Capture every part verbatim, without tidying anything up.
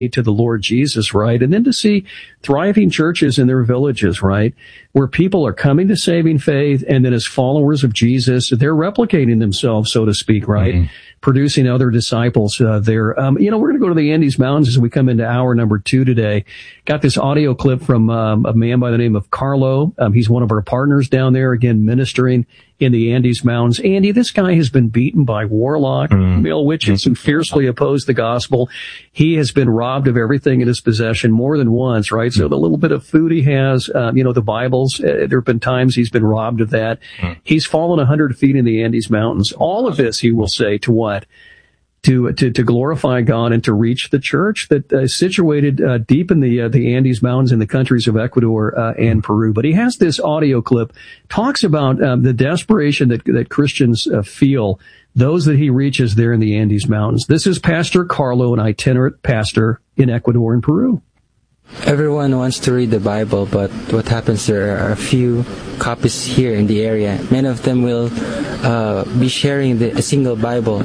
to the Lord Jesus, right? And then to see thriving churches in their villages, right? Where people are coming to saving faith, and then as followers of Jesus, they're replicating themselves, so to speak, right? Mm-hmm. Producing other disciples uh, there. Um, you know, we're going to go to the Andes Mountains as we come into hour number two today. Got this audio clip from um, a man by the name of Carlo. Um, he's one of our partners down there, again, ministering in the Andes Mountains. Andy, this guy has been beaten by warlock, mm. male witches who fiercely oppose the gospel. He has been robbed of everything in his possession more than once, right? So the little bit of food he has, um, you know, the Bibles, uh, there have been times he's been robbed of that. Mm. He's fallen a hundred feet in the Andes Mountains. All of this, he will say, to what? To, to, to glorify God and to reach the church that uh, is situated uh, deep in the uh, the Andes Mountains in the countries of Ecuador uh, and Peru. But he has this audio clip, talks about um, the desperation that that Christians uh, feel, those that he reaches there in the Andes Mountains. This is Pastor Carlo, an itinerant pastor in Ecuador and Peru. Everyone wants to read the Bible, but what happens, there are a few copies here in the area. Many of them will uh, be sharing the, a single Bible.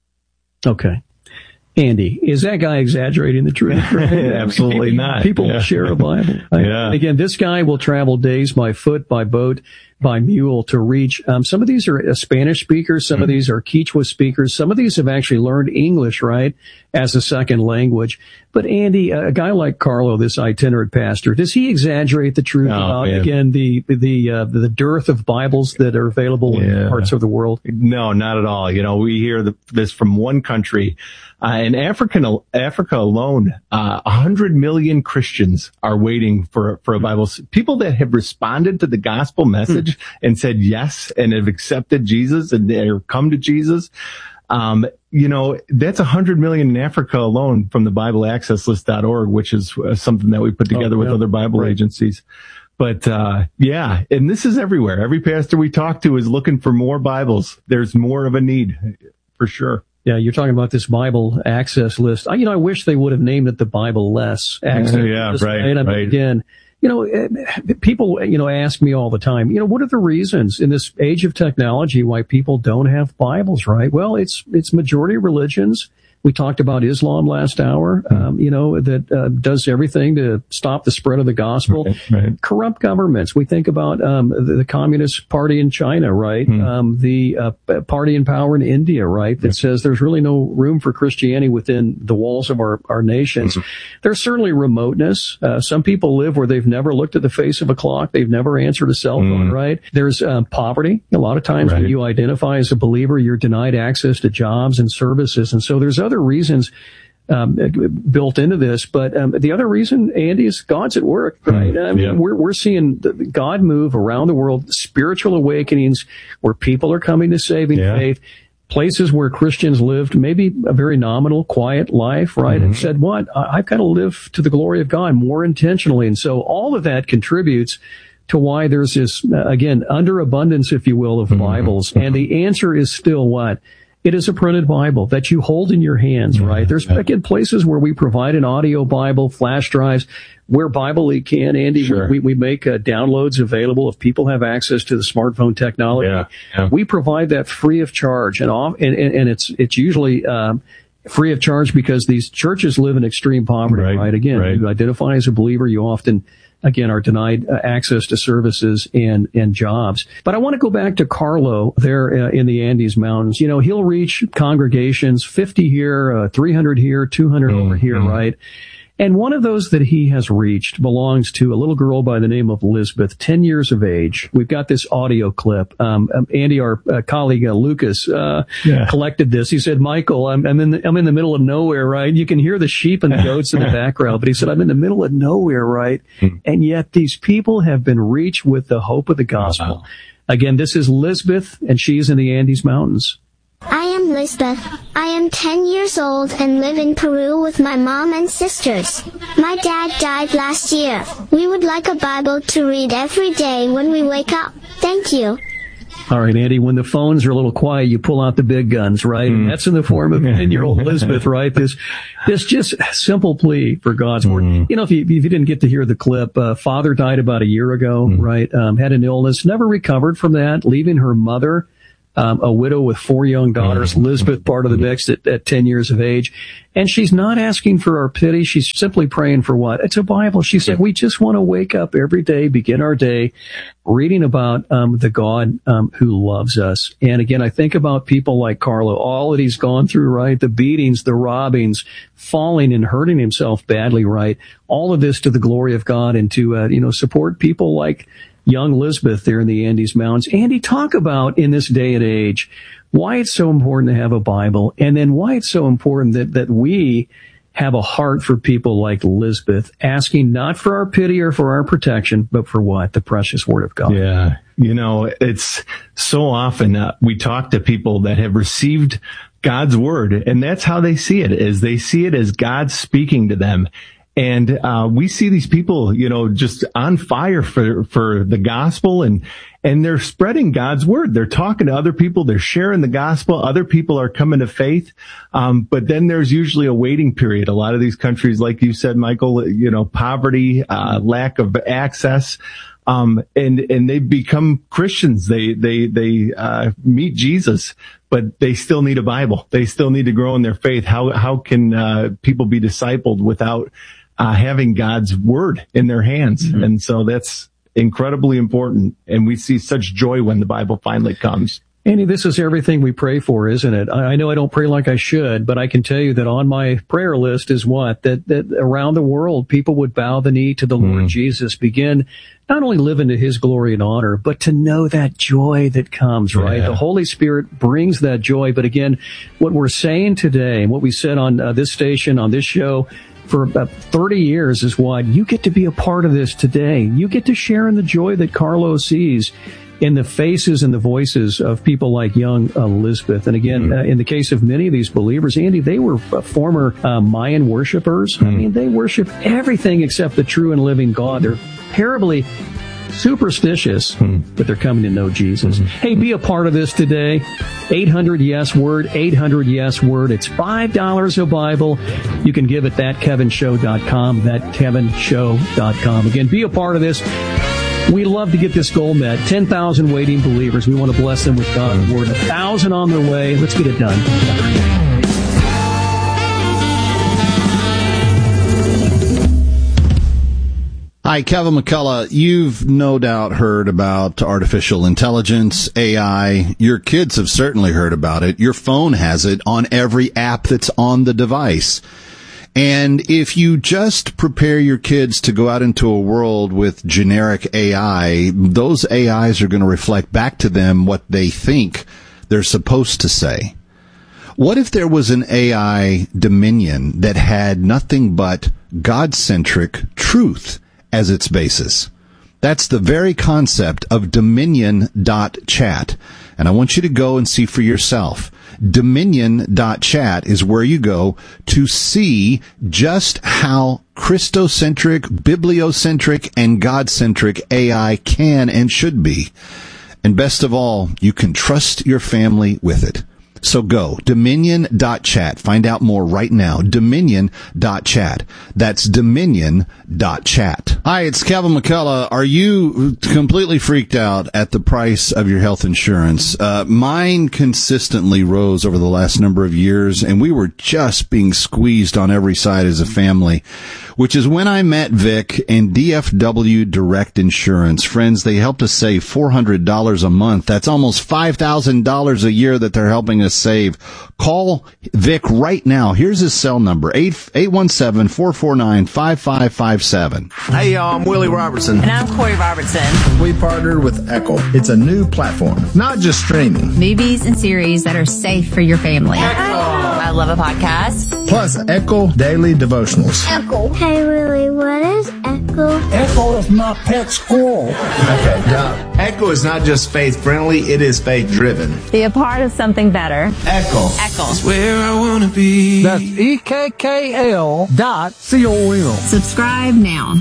Okay. Andy, is that guy exaggerating the truth? Absolutely people, not. People yeah. will share a Bible. Right? Yeah. Again, this guy will travel days by foot, by boat, by mule to reach. Um, some of these are uh, Spanish speakers. Some mm-hmm. of these are Quechua speakers. Some of these have actually learned English, right, as a second language. But Andy, a guy like Carlo, this itinerant pastor, does he exaggerate the truth oh, about, man. again, the the uh, the dearth of Bibles that are available yeah. in parts of the world? No, not at all. You know, we hear the, this from one country. Uh, in African, Africa alone, uh, one hundred million Christians are waiting for, for a Bible. People that have responded to the gospel message and said yes and have accepted Jesus and have come to Jesus. Um, you know, that's one hundred million in Africa alone from the Bible Access List dot org, which is uh, something that we put together oh, with yeah. other Bible right. agencies. But, uh, yeah, and this is everywhere. Every pastor we talk to is looking for more Bibles. There's more of a need for sure. Yeah, you're talking about this Bible access list. I, you know, I wish they would have named it the Bible Less access yeah, list. right, right. I mean, right. Again, you know, people, you know, ask me all the time, you know, what are the reasons in this age of technology why people don't have Bibles, right? Well, it's, it's majority religions. We talked about Islam last hour, um, you know, that uh, does everything to stop the spread of the gospel. Right, right. Corrupt governments. We think about um, the, the Communist Party in China, right? Mm. Um, the uh, party in power in India, right? That right. says there's really no room for Christianity within the walls of our, our nations. Mm-hmm. There's certainly remoteness. Uh, some people live where they've never looked at the face of a clock. They've never answered a cell phone, mm. right? There's um, poverty. A lot of times right. when you identify as a believer, you're denied access to jobs and services. And so there's other reasons um, built into this, but um, the other reason, Andy, is God's at work, right? I mean, yeah. we're we're seeing God move around the world, spiritual awakenings where people are coming to saving yeah. faith, places where Christians lived maybe a very nominal, quiet life, right? Mm-hmm. And said, what? I've got to live to the glory of God more intentionally. And so all of that contributes to why there's this, uh, again, underabundance, if you will, of mm-hmm. Bibles. And the answer is still what? It is a printed Bible that you hold in your hands, right? There's, again, places where we provide an audio Bible, flash drives, where Bible League can, Andy, sure. we, we make uh, downloads available if people have access to the smartphone technology. Yeah, yeah. We provide that free of charge, and off, and, and, and it's, it's usually, um, free of charge because these churches live in extreme poverty, right? right? Again, right. you identify as a believer, you often, again, are denied uh, access to services and, and jobs. But I want to go back to Carlo there uh, in the Andes Mountains. You know, he'll reach congregations, fifty here, uh, three hundred here, two hundred mm-hmm. over here, right? And one of those that he has reached belongs to a little girl by the name of Elizabeth, ten years of age. We've got this audio clip. Um, um Andy, our uh, colleague uh, Lucas, uh, yeah. collected this. He said, Michael, I'm, I'm in the, I'm in the middle of nowhere, right? You can hear the sheep and the goats in the background, but he said, I'm in the middle of nowhere, right? And yet these people have been reached with the hope of the gospel. Wow. Again, this is Elizabeth, and she's in the Andes Mountains. I am Lisbeth. I am ten years old and live in Peru with my mom and sisters. My dad died last year. We would like a Bible to read every day when we wake up. Thank you. All right, Andy, when the phones are a little quiet, you pull out the big guns, right? Mm. And that's in the form of ten-year-old Elizabeth, right? This this just simple plea for God's word. Mm. You know, if you, if you didn't get to hear the clip, uh, father died about a year ago, mm. right? Um, had an illness, never recovered from that, leaving her mother um, a widow with four young daughters, Elizabeth part of the mix at, at ten years of age. And she's not asking for our pity. She's simply praying for what? It's a Bible. She said, we just want to wake up every day, begin our day reading about um, the God um, who loves us. And again, I think about people like Carlo, all that he's gone through, right? The beatings, the robbings, falling and hurting himself badly, right? All of this to the glory of God and to, uh, you know, support people like young Elizabeth there in the Andes Mountains. Andy, talk about in this day and age why it's so important to have a Bible, and then why it's so important that, that we have a heart for people like Elizabeth, asking not for our pity or for our protection, but for what? The precious Word of God. Yeah. You know, it's so often uh, we talk to people that have received God's Word, and that's how they see it, is they see it as God speaking to them. And, uh, we see these people, you know, just on fire for, for the gospel, and, and they're spreading God's word. They're talking to other people. They're sharing the gospel. Other people are coming to faith. Um, but then there's usually a waiting period. A lot of these countries, like you said, Michael, you know, poverty, uh, lack of access. Um, and, and they become Christians. They, they, they, uh, meet Jesus, but they still need a Bible. They still need to grow in their faith. How, how can, uh, people be discipled without, uh, having God's word in their hands? Mm-hmm. And so that's incredibly important. And we see such joy when the Bible finally comes. Andy, this is everything we pray for, isn't it? I know I don't pray like I should, but I can tell you that on my prayer list is what? That, that around the world, people would bow the knee to the mm. Lord Jesus, begin not only living to his glory and honor, but to know that joy that comes, right? Yeah. The Holy Spirit brings that joy. But again, what we're saying today, and what we said on uh, this station, on this show, for about thirty years is what? You get to be a part of this today. You get to share in the joy that Carlo sees in the faces and the voices of people like young Elizabeth. And again, mm-hmm. uh, in the case of many of these believers, Andy, they were uh, former uh, Mayan worshipers. Mm-hmm. I mean, they worship everything except the true and living God. They're terribly superstitious, mm-hmm. but they're coming to know Jesus. Mm-hmm. Hey, be a part of this today. eight hundred yes word, eight hundred yes word. It's five dollars a Bible. You can give at that kevin show dot com, that kevin show dot com. Again, be a part of this. We love to get this goal met. ten thousand waiting believers. We want to bless them with God's word. A thousand on their way. Let's get it done. Hi, Kevin McCullough. You've no doubt heard about artificial intelligence, A I. Your kids have certainly heard about it. Your phone has it on every app that's on the device. And if you just prepare your kids to go out into a world with generic A I, those A Is are going to reflect back to them what they think they're supposed to say. What if there was an A I dominion that had nothing but God-centric truth as its basis? That's the very concept of dominion dot chat. And I want you to go and see for yourself. dominion dot chat is where you go to see just how Christocentric, bibliocentric, and God-centric A I can and should be. And best of all, you can trust your family with it. So go, dominion dot chat. Find out more right now, dominion dot chat. That's dominion dot chat. Hi, it's Kevin McCullough. Are you completely freaked out at the price of your health insurance? Uh, mine consistently rose over the last number of years, and we were just being squeezed on every side as a family, which is when I met Vic and D F W Direct Insurance. Friends, they helped us save four hundred dollars a month. That's almost five thousand dollars a year that they're helping us save. Call Vic right now. Here's his cell number, eight one seven, four four nine, five five five seven. Hey, y'all, I'm Willie Robertson. And I'm Corey Robertson. We partnered with Echo. It's a new platform, not just streaming. Movies and series that are safe for your family. Echo. I love a podcast. Plus, Echo Daily Devotionals. Echo. Hey, Willie, what is Echo? Echo is my pet squirrel. Okay, now, Echo is not just faith-friendly, it is faith-driven. Be a part of something better. Echo. Echo. It's where I want to be. That's E K K L dot C O M. Subscribe now.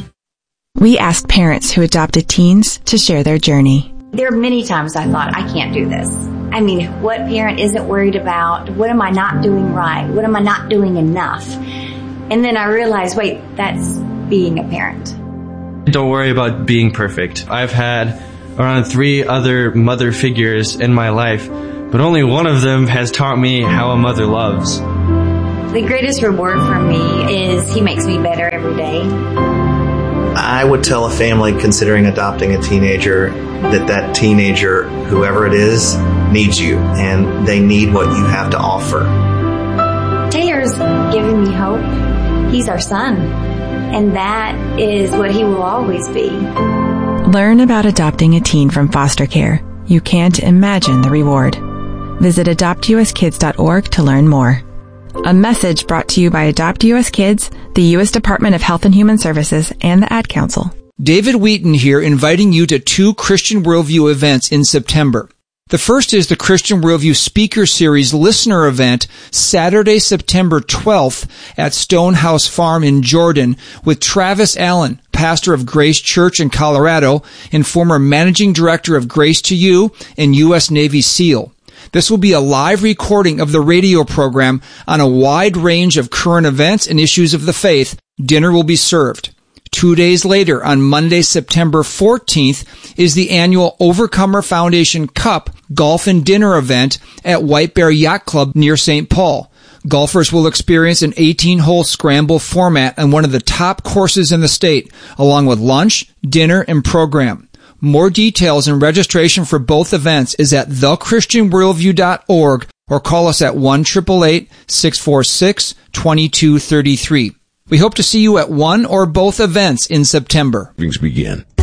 We asked parents who adopted teens to share their journey. There are many times I thought, I can't do this. I mean, what parent isn't worried about? What am I not doing right? What am I not doing enough? And then I realized, wait, that's being a parent. Don't worry about being perfect. I've had around three other mother figures in my life but only one of them has taught me how a mother loves. The greatest reward for me is he makes me better every day. I would tell a family considering adopting a teenager that that teenager, whoever it is, needs you, and they need what you have to offer. Taylor's giving me hope. He's our son, and that is what he will always be. Learn about adopting a teen from foster care. You can't imagine the reward. Visit adopt u s kids dot org to learn more. A message brought to you by Adopt U S Kids, the U S Department of Health and Human Services, and the Ad Council. David Wheaton here, inviting you to two Christian Worldview events in September. The first is the Christian Worldview Speaker Series Listener Event, Saturday, September twelfth at Stonehouse Farm in Jordan with Travis Allen, pastor of Grace Church in Colorado and former managing director of Grace to You and U S Navy SEAL. This will be a live recording of the radio program on a wide range of current events and issues of the faith. Dinner will be served. Two days later, on Monday, September fourteenth, is the annual Overcomer Foundation Cup Golf and Dinner event at White Bear Yacht Club near Saint Paul. Golfers will experience an eighteen-hole scramble format on one of the top courses in the state, along with lunch, dinner, and program. More details and registration for both events is at the christian worldview dot org or call us at one eight eight eight, six four six, two two three three. We hope to see you at one or both events in September. Things begin.